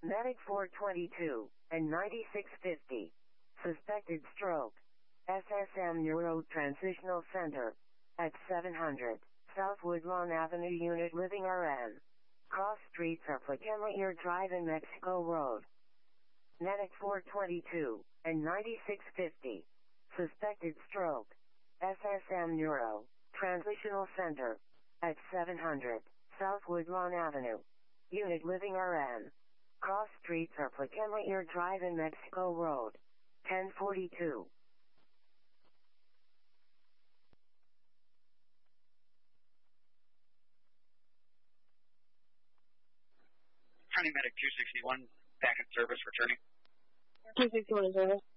Medic 422 and 9650. Suspected stroke. SSM Neuro Transitional Center. At 700 South Woodlawn Avenue, Unit Living RN. Cross streets are Plaquemine Drive and Mexico Road. Medic 422 and 9650. Suspected stroke. SSM Neuro Transitional Center. At 700 South Woodlawn Avenue. Unit Living RN. Cross streets are Plaquemine Drive and Mexico Road. 1042. County Medic 261, back in service, returning. 261 in service.